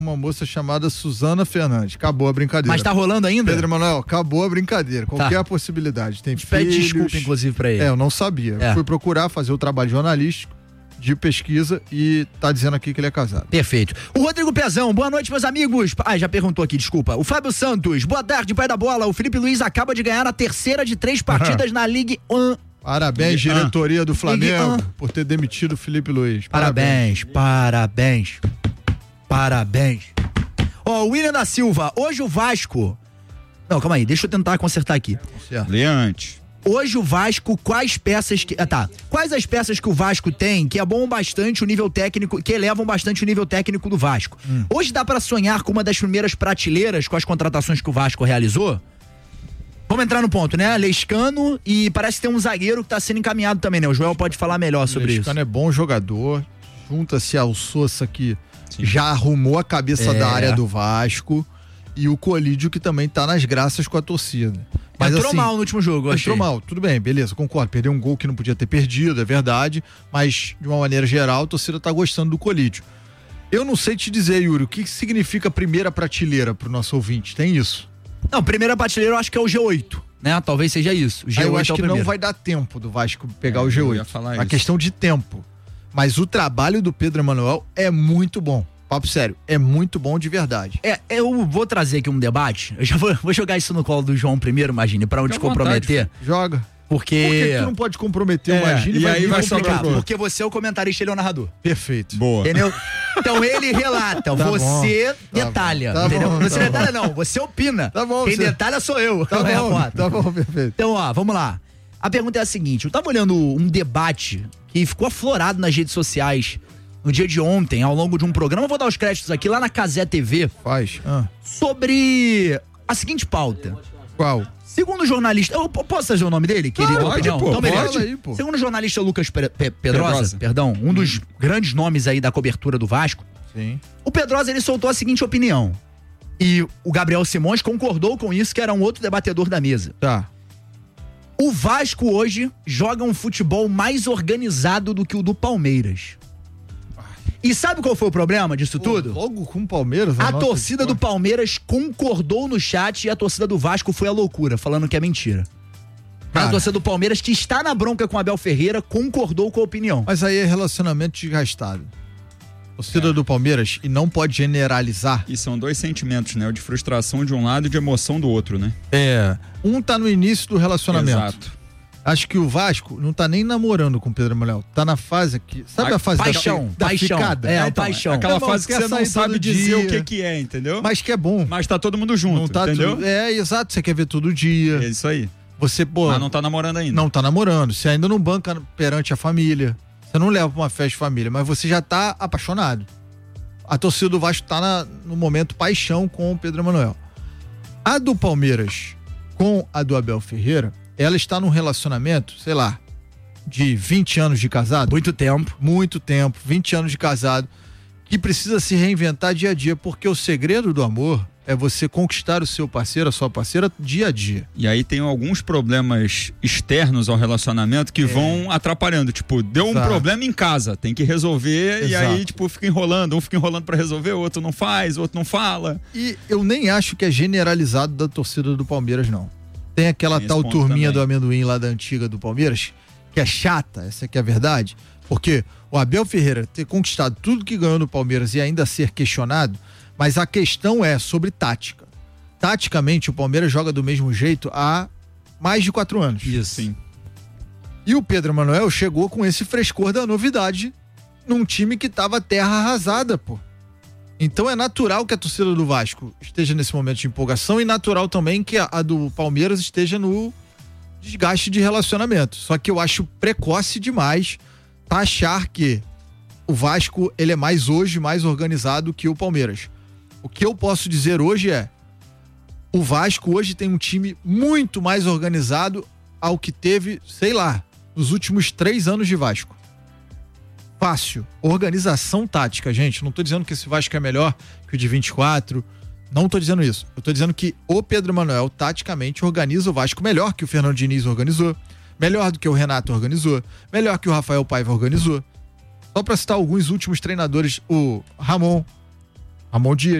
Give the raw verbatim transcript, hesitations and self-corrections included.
uma moça chamada Suzana Fernandes. Acabou a brincadeira. Mas tá rolando ainda? Pedro Emanuel, acabou a brincadeira. Qualquer tá. possibilidade. Tem Pede filhos. desculpa, inclusive, pra ele. É, eu não sabia. É. Fui procurar fazer o trabalho jornalístico de pesquisa e tá dizendo aqui que ele é casado. Perfeito. O Rodrigo Pezão, boa noite, meus amigos. Ah, já perguntou aqui, desculpa. O Fábio Santos, boa tarde, pai da bola. O Felipe Luiz acaba de ganhar a terceira de três partidas na Ligue um. Parabéns, Ligue diretoria um. do Flamengo, um. por ter demitido o Felipe Luiz. Parabéns, parabéns, parabéns. Ó, oh, o William da Silva, hoje o Vasco... Não, calma aí, deixa eu tentar consertar aqui. Leante. Hoje o Vasco, quais peças que... Ah, tá. Quais as peças que o Vasco tem que é bom bastante o nível técnico, que elevam bastante o nível técnico do Vasco? Hum. Hoje dá pra sonhar com uma das primeiras prateleiras com as contratações que o Vasco realizou? Vamos entrar no ponto, né? Lescano e parece que tem um zagueiro que tá sendo encaminhado também, né? O Joel pode falar melhor sobre Lescano isso. Lescano é bom jogador, junta-se ao Sousa que Sim. já arrumou a cabeça é. da área do Vasco e o Colídio que também tá nas graças com a torcida. Mas entrou assim, mal no último jogo, eu Entrou achei. mal, tudo bem, beleza, concordo. Perdeu um gol que não podia ter perdido, é verdade, mas de uma maneira geral a torcida tá gostando do Colídio. Eu não sei te dizer, Yuri, o que significa primeira prateleira pro nosso ouvinte, tem isso? Não, primeira prateleira eu acho que é o G oito, né? Talvez seja isso. O G oito eu acho é o que primeiro. não vai dar tempo do Vasco pegar é, o G oito. A isso. questão de tempo. Mas o trabalho do Pedro Emanuel é muito bom. Papo sério, é muito bom de verdade. É, eu vou trazer aqui um debate. Eu já vou, vou jogar isso no colo do João primeiro, imagine, pra não te comprometer. Joga. Porque... Por que tu não pode comprometer, é, imagine, e aí vai explicar, porque você é o comentarista, ele é o narrador. Perfeito. Boa. Entendeu? Então ele relata, tá você bom, detalha, tá entendeu? Bom, você tá detalha bom. não, você opina. Tá bom. Quem você... detalha sou eu. Tá bom, tá bom, perfeito. Então, ó, vamos lá. A pergunta é a seguinte, eu tava olhando um debate que ficou aflorado nas redes sociais no dia de ontem, ao longo de um programa, eu vou dar os créditos aqui, lá na Cazé T V. Faz. Ah. Sobre a seguinte pauta. Qual? Segundo o jornalista, eu posso trazer o nome dele? Que ah, ele pode, não, pô, então, beleza. Aí, pô. Segundo o jornalista Lucas Pe Pe Pedrosa, Pedrosa, perdão, um hum. dos grandes nomes aí da cobertura do Vasco. Sim. O Pedrosa, ele soltou a seguinte opinião. E o Gabriel Simões concordou com isso, que era um outro debatedor da mesa. Tá. O Vasco hoje joga um futebol mais organizado do que o do Palmeiras. E sabe qual foi o problema disso Pô, tudo? Logo com o Palmeiras. A torcida do Palmeiras concordou no chat e a torcida do Vasco foi à loucura, falando que é mentira. Cara, a torcida do Palmeiras, que está na bronca com o Abel Ferreira, concordou com a opinião. Mas aí é relacionamento desgastado. Torcida é. do Palmeiras, e não pode generalizar. E são dois sentimentos, né? O de frustração de um lado e de emoção do outro, né? É. Um tá no início do relacionamento. Exato. Acho que o Vasco não tá nem namorando com o Pedro Emanuel. Tá na fase que... Sabe a, a fase paixão, da, da paixão. ficada? É, é então, paixão. Aquela é, fase que você não sabe dizer dia, o que que é, entendeu? Mas que é bom. Mas tá todo mundo junto, não tá entendeu? Tu, é, exato. Você quer ver todo dia. É isso aí. Você, pô... Mas não tá namorando ainda. Não tá namorando. Você ainda não banca perante a família. Você não leva pra uma festa de família. Mas você já tá apaixonado. A torcida do Vasco tá na, no momento paixão com o Pedro Emanuel. A do Palmeiras com a do Abel Ferreira, ela está num relacionamento, sei lá, de vinte anos de casado. Muito tempo. Muito tempo, vinte anos de casado, que precisa se reinventar dia a dia, porque o segredo do amor é você conquistar o seu parceiro, a sua parceira, dia a dia. E aí tem alguns problemas externos ao relacionamento que é. vão atrapalhando. Tipo, deu Exato. um problema em casa, tem que resolver. Exato. E aí, tipo, fica enrolando. Um fica enrolando pra resolver, o outro não faz, o outro não fala. E eu nem acho que é generalizado da torcida do Palmeiras, não. Tem aquela tem tal turminha também. do amendoim lá da antiga do Palmeiras, que é chata, essa aqui é a verdade. Porque o Abel Ferreira ter conquistado tudo que ganhou no Palmeiras e ainda ser questionado, mas a questão é sobre tática. Taticamente, o Palmeiras joga do mesmo jeito há mais de quatro anos. Isso. Sim. E o Pedro Emanuel chegou com esse frescor da novidade num time que tava terra arrasada, pô. Então é natural que a torcida do Vasco esteja nesse momento de empolgação e natural também que a, a do Palmeiras esteja no desgaste de relacionamento. Só que eu acho precoce demais achar que o Vasco ele é mais hoje, mais organizado que o Palmeiras. O que eu posso dizer hoje é o Vasco hoje tem um time muito mais organizado ao que teve, sei lá, nos últimos três anos de Vasco. Fácil. Organização tática, gente. Não tô dizendo que esse Vasco é melhor que o de vinte e quatro. Não tô dizendo isso. Eu tô dizendo que o Pedro Emanuel, taticamente, organiza o Vasco melhor que o Fernando Diniz organizou. Melhor do que o Renato organizou. Melhor que o Rafael Paiva organizou. Só pra citar alguns últimos treinadores, o Ramon, Ramon Dias.